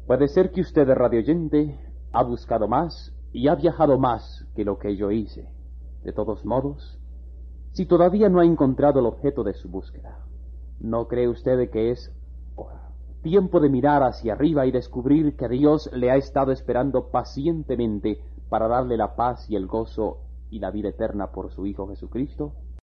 Puede ser que usted, radioyente, ha buscado más y ha viajado más que lo que yo hice. De todos modos, si todavía no ha encontrado el objeto de su búsqueda, ¿no cree usted que es tiempo de mirar hacia arriba y descubrir que Dios le ha estado esperando pacientemente para darle la paz y el gozo y la vida eterna por su Hijo Jesucristo?